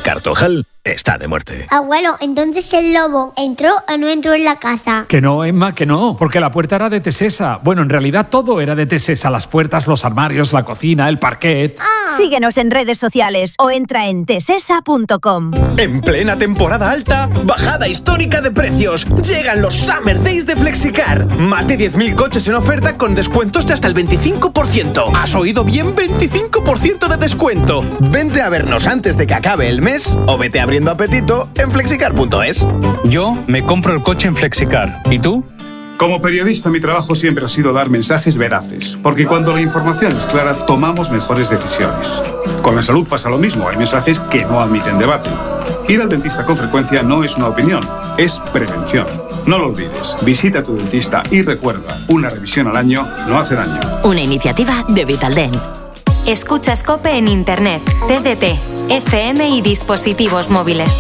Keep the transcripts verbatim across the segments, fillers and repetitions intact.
Cartojal está de muerte. Abuelo, entonces el lobo entró o no entró en la casa. Que no, Emma, que no, porque la puerta era de Tesesa. Bueno, en realidad todo era de Tesesa: las puertas, los armarios, la cocina, el parquet. Ah. Síguenos en redes sociales o entra en tesesa punto com. En plena temporada alta, bajada histórica de precios. Llegan los Summer Days de Flexicar. Más de diez mil coches en oferta con descuentos de hasta el veinticinco por ciento. ¿Has oído bien? veinticinco por ciento de descuento. Vente a vernos antes de que acabe el mes o vete abriendo apetito en flexicar punto es. Yo me compro el coche en Flexicar. ¿Y tú? Como periodista, mi trabajo siempre ha sido dar mensajes veraces, porque cuando la información es clara, tomamos mejores decisiones. Con la salud pasa lo mismo, hay mensajes que no admiten debate. Ir al dentista con frecuencia no es una opinión, es prevención. No lo olvides, visita a tu dentista y recuerda, una revisión al año no hace daño. Una iniciativa de Vitaldent. Escucha COPE en Internet, T D T, F M y dispositivos móviles.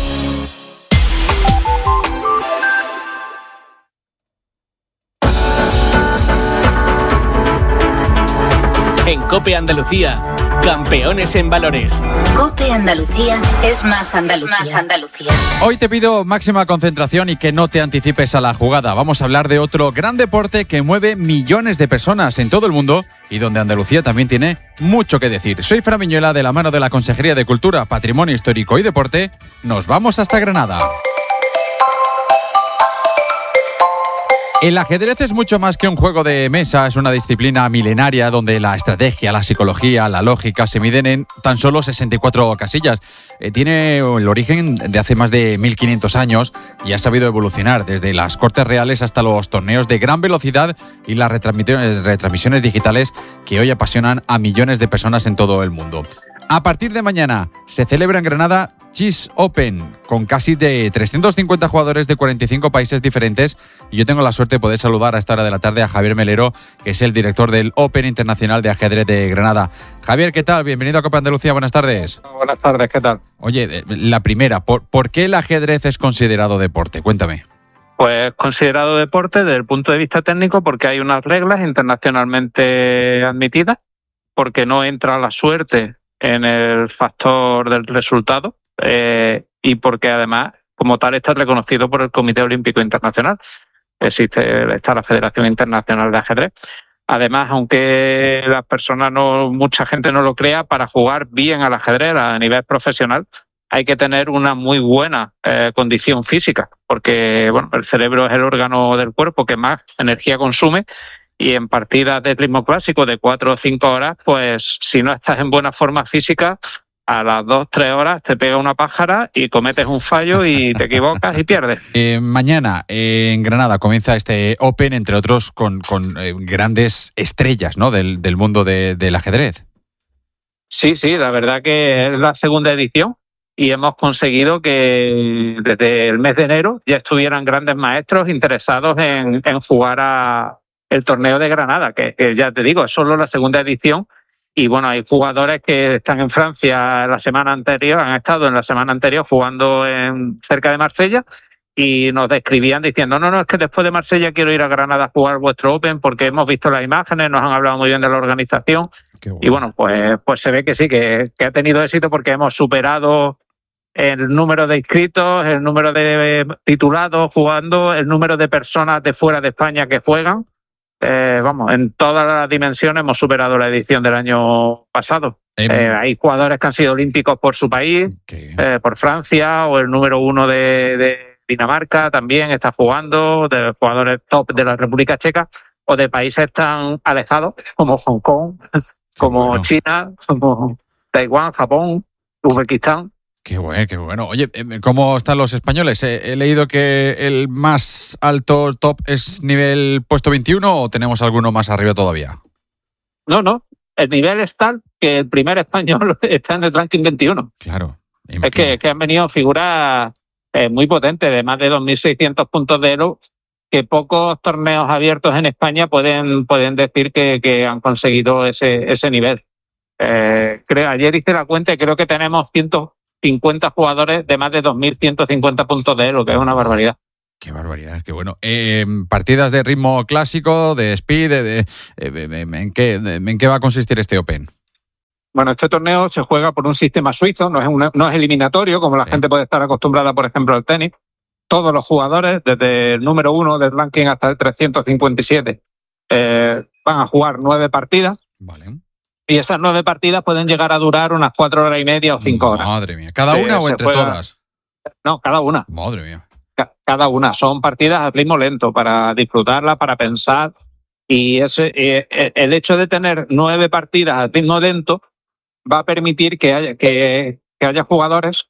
En COPE Andalucía, campeones en valores. COPE Andalucía es más Andalucía. Más Andalucía. Hoy te pido máxima concentración y que no te anticipes a la jugada. Vamos a hablar de otro gran deporte que mueve millones de personas en todo el mundo y donde Andalucía también tiene mucho que decir. Soy Fran Miñuela, de la mano de la Consejería de Cultura, Patrimonio Histórico y Deporte. Nos vamos hasta Granada. El ajedrez es mucho más que un juego de mesa, es una disciplina milenaria donde la estrategia, la psicología, la lógica se miden en tan solo sesenta y cuatro casillas. Eh, tiene el origen de hace más de mil quinientos años y ha sabido evolucionar desde las cortes reales hasta los torneos de gran velocidad y las retransmisiones, retransmisiones digitales que hoy apasionan a millones de personas en todo el mundo. A partir de mañana se celebra en Granada Chess Open, con casi de trescientos cincuenta jugadores de cuarenta y cinco países diferentes, y yo tengo la suerte de poder saludar a esta hora de la tarde a Javier Melero, que es el director del Open Internacional de Ajedrez de Granada. Javier, ¿qué tal? Bienvenido a Copa Andalucía, buenas tardes. Buenas tardes, ¿qué tal? Oye, la primera, ¿por, ¿por qué el ajedrez es considerado deporte? Cuéntame. Pues considerado deporte desde el punto de vista técnico porque hay unas reglas internacionalmente admitidas, porque no entra la suerte en el factor del resultado, eh, y porque además, como tal, está reconocido por el Comité Olímpico Internacional. Existe, está la Federación Internacional de Ajedrez. Además, aunque las personas no, mucha gente no lo crea, para jugar bien al ajedrez a nivel profesional hay que tener una muy buena eh, condición física, porque bueno, el cerebro es el órgano del cuerpo que más energía consume. Y en partidas de ritmo clásico de cuatro o cinco horas, pues si no estás en buena forma física, a las dos, tres horas te pega una pájara y cometes un fallo y te equivocas y pierdes. Eh, mañana eh, en Granada comienza este Open, entre otros, con, con eh, grandes estrellas, ¿no?, del, del mundo de, del ajedrez. Sí, sí, la verdad que es la segunda edición y hemos conseguido que desde el mes de enero ya estuvieran grandes maestros interesados en, en jugar a el torneo de Granada, que, que ya te digo, es solo la segunda edición. Y bueno, hay jugadores que están en Francia la semana anterior, han estado en la semana anterior jugando en cerca de Marsella y nos describían diciendo, no, no, es que después de Marsella quiero ir a Granada a jugar vuestro Open porque hemos visto las imágenes, nos han hablado muy bien de la organización. Bueno. Y bueno, pues, pues se ve que sí, que, que ha tenido éxito porque hemos superado el número de inscritos, el número de titulados jugando, el número de personas de fuera de España que juegan. Eh, vamos, en todas las dimensiones hemos superado la edición del año pasado. Eh, eh, hay jugadores que han sido olímpicos por su país, okay. eh, por Francia, o el número uno de, de Dinamarca también está jugando, de jugadores top de la República Checa, o de países tan alejados como Hong Kong, Qué como bueno. China, como Taiwán, Japón, Uzbekistán. Qué bueno, qué bueno. Oye, ¿cómo están los españoles? He, he leído que el más alto top es nivel puesto veintiuno, ¿o tenemos alguno más arriba todavía? No, no. El nivel es tal que el primer español está en el ranking veintiuno. Claro. Es que, que han venido figuras eh, muy potentes, de más de dos mil seiscientos puntos de elo, que pocos torneos abiertos en España pueden, pueden decir que, que han conseguido ese, ese nivel. Eh, creo, ayer hice la cuenta y creo que tenemos ciento cincuenta jugadores de más de dos mil ciento cincuenta puntos de elo, que es una barbaridad. Qué barbaridad, qué bueno. Eh, ¿Partidas de ritmo clásico, de speed? De, de, de, de, ¿en, qué, de, ¿En qué va a consistir este Open? Bueno, este torneo se juega por un sistema suizo, no es, una, no es eliminatorio, como la sí. gente puede estar acostumbrada, por ejemplo, al tenis. Todos los jugadores, desde el número uno del ranking hasta el trescientos cincuenta y siete, eh, van a jugar nueve partidas. Vale. Y esas nueve partidas pueden llegar a durar unas cuatro horas y media o cinco horas. Madre mía. ¿Cada una eh, o entre juega... todas? No, cada una. Madre mía. Ca- cada una. Son partidas a ritmo lento para disfrutarlas, para pensar. Y ese, eh, el hecho de tener nueve partidas a ritmo lento va a permitir que haya, que, que haya jugadores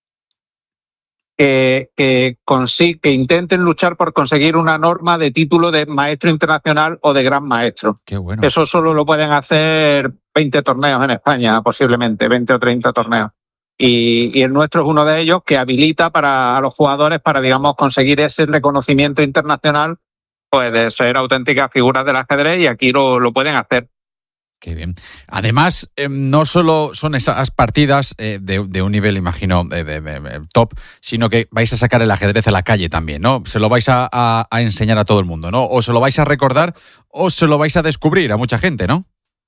que, que, consi- que intenten luchar por conseguir una norma de título de maestro internacional o de gran maestro. Qué bueno. Eso solo lo pueden hacer veinte torneos en España, posiblemente, veinte o treinta torneos. Y, y el nuestro es uno de ellos que habilita para a los jugadores para, digamos, conseguir ese reconocimiento internacional, pues de ser auténticas figuras del ajedrez, y aquí lo, lo pueden hacer. Qué bien. Además, eh, no solo son esas partidas eh, de, de un nivel, imagino, eh, de, de, de top, sino que vais a sacar el ajedrez a la calle también, ¿no? Se lo vais a, a, a enseñar a todo el mundo, ¿no? O se lo vais a recordar o se lo vais a descubrir a mucha gente, ¿no?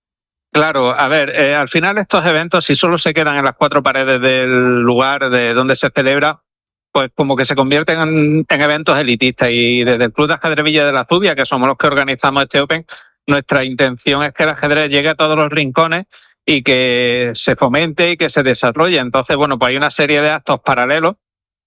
Claro, a ver, eh, al final estos eventos, si solo se quedan en las cuatro paredes del lugar de donde se celebra, pues como que se convierten en, en eventos elitistas. Y desde el Club de Ajedrez Villa de la Zubia, que somos los que organizamos este Open, nuestra intención es que el ajedrez llegue a todos los rincones y que se fomente y que se desarrolle. Entonces, bueno, pues hay una serie de actos paralelos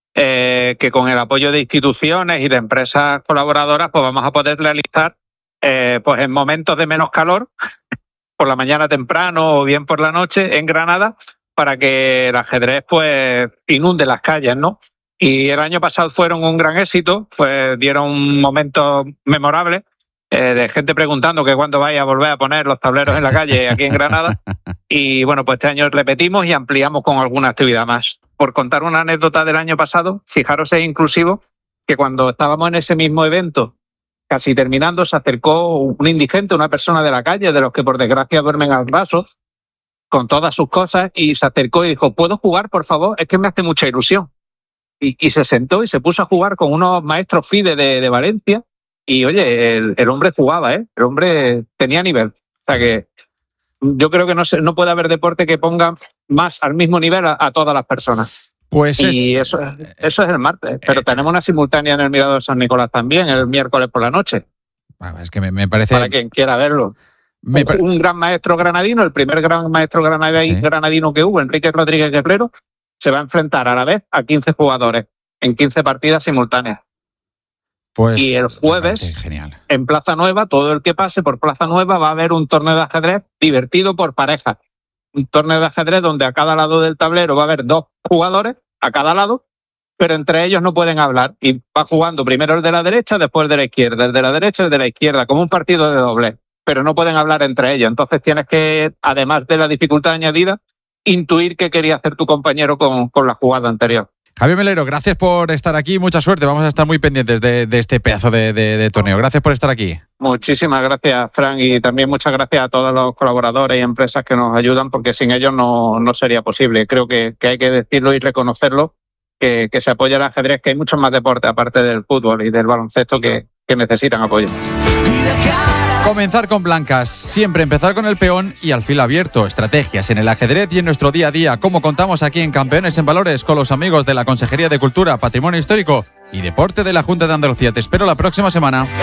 eh, que con el apoyo de instituciones y de empresas colaboradoras, pues vamos a poder realizar eh, pues en momentos de menos calor, por la mañana temprano o bien por la noche en Granada, para que el ajedrez pues inunde las calles, ¿no? Y el año pasado fueron un gran éxito, pues dieron momentos memorables eh, de gente preguntando que cuándo vaya a volver a poner los tableros en la calle aquí en Granada. Y bueno, pues este año repetimos y ampliamos con alguna actividad más. Por contar una anécdota del año pasado, fijaros, es inclusivo que cuando estábamos en ese mismo evento, casi terminando, se acercó un indigente, una persona de la calle, de los que por desgracia duermen al raso, con todas sus cosas, y se acercó y dijo, ¿puedo jugar, por favor? Es que me hace mucha ilusión. Y, y se sentó y se puso a jugar con unos maestros FIDE de, de Valencia, y oye, el, el hombre jugaba, ¿eh? El hombre tenía nivel. O sea que yo creo que no, se, no puede haber deporte que ponga más al mismo nivel a, a todas las personas. Pues y es, eso, eso es el martes, pero eh, tenemos una simultánea en el Mirador de San Nicolás también, el miércoles por la noche. Es que me, me parece... Para quien quiera verlo. Me pare... Un gran maestro granadino, el primer gran maestro granadino, ¿sí? granadino que hubo, Enrique Rodríguez Guerrero, se va a enfrentar a la vez a quince jugadores en quince partidas simultáneas. Pues y el jueves, en Plaza Nueva, todo el que pase por Plaza Nueva va a haber un torneo de ajedrez divertido por parejas. Un torneo de ajedrez donde a cada lado del tablero va a haber dos jugadores, a cada lado, pero entre ellos no pueden hablar. Y va jugando primero el de la derecha, después el de la izquierda, el de la derecha, el de la izquierda, como un partido de doble, pero no pueden hablar entre ellos. Entonces tienes que, además de la dificultad añadida, intuir qué quería hacer tu compañero con, con la jugada anterior. Javier Melero, gracias por estar aquí, mucha suerte, vamos a estar muy pendientes de, de este pedazo de, de, de torneo. Gracias por estar aquí. Muchísimas gracias, Fran, y también muchas gracias a todos los colaboradores y empresas que nos ayudan, porque sin ellos no, no sería posible. Creo que, que hay que decirlo y reconocerlo, que, que se apoya el ajedrez, que hay muchos más deportes, aparte del fútbol y del baloncesto, que, que necesitan apoyo. Comenzar con blancas, siempre empezar con el peón y al fil abierto. Estrategias en el ajedrez y en nuestro día a día, como contamos aquí en Campeones en Valores con los amigos de la Consejería de Cultura, Patrimonio Histórico y Deporte de la Junta de Andalucía. Te espero la próxima semana.